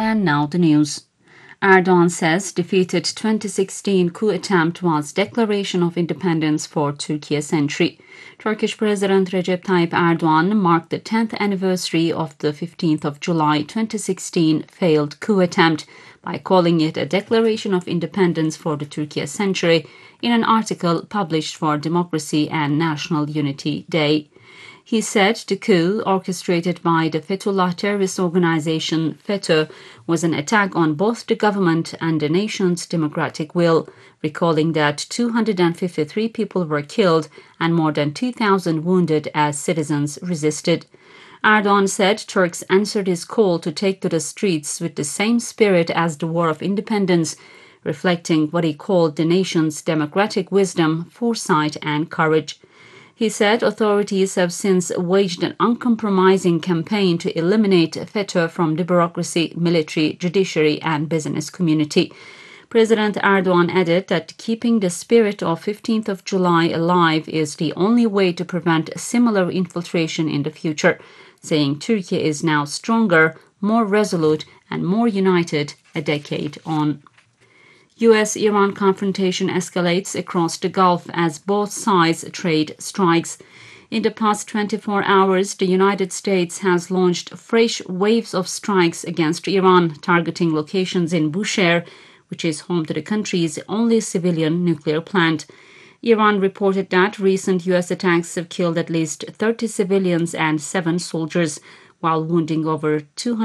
And now the news. Erdogan says defeated 2016 coup attempt was declaration of independence for Turkey century. Turkish President Recep Tayyip Erdogan marked the 10th anniversary of the 15th of July 2016 failed coup attempt by calling it a declaration of independence for the Turkey century in an article published for Democracy and National Unity Day. He said the coup, orchestrated by the Fethullah terrorist organization FETÖ, was an attack on both the government and the nation's democratic will, recalling that 253 people were killed and more than 2,000 wounded as citizens resisted. Erdogan said Turks answered his call to take to the streets with the same spirit as the War of Independence, reflecting what he called the nation's democratic wisdom, foresight, and courage. He said authorities have since waged an uncompromising campaign to eliminate FETÖ from the bureaucracy, military, judiciary, and business community. President Erdogan added that keeping the spirit of 15th of July alive is the only way to prevent similar infiltration in the future, saying Turkey is now stronger, more resolute, and more united a decade on. U.S.-Iran confrontation escalates across the Gulf as both sides trade strikes. In the past 24 hours, the United States has launched fresh waves of strikes against Iran, targeting locations in Bushehr, which is home to the country's only civilian nuclear plant. Iran reported that recent U.S. attacks have killed at least 30 civilians and 7 soldiers, while wounding over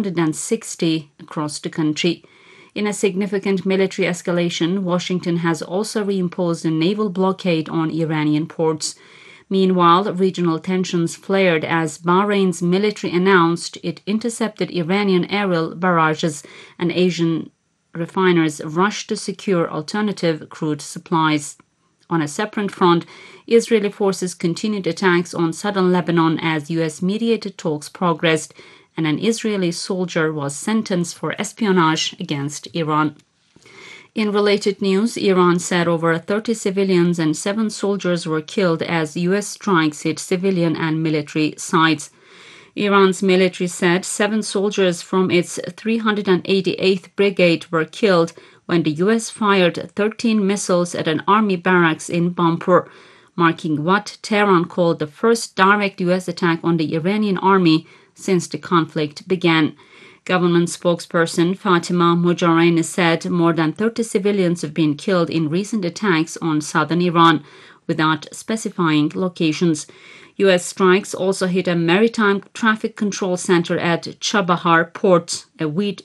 260 across the country. In a significant military escalation, Washington has also reimposed a naval blockade on Iranian ports. Meanwhile, regional tensions flared as Bahrain's military announced it intercepted Iranian aerial barrages and Asian refiners rushed to secure alternative crude supplies. On a separate front, Israeli forces continued attacks on southern Lebanon as U.S.-mediated talks progressed, and an Israeli soldier was sentenced for espionage against Iran. In related news, Iran said over 30 civilians and 7 soldiers were killed as U.S. strikes hit civilian and military sites. Iran's military said 7 soldiers from its 388th Brigade were killed when the U.S. fired 13 missiles at an army barracks in Bampur, marking what Tehran called the first direct U.S. attack on the Iranian army since the conflict began. Government spokesperson Fatima Mojarrani said more than 30 civilians have been killed in recent attacks on southern Iran, without specifying locations. U.S. strikes also hit a maritime traffic control center at Chabahar port, a wheat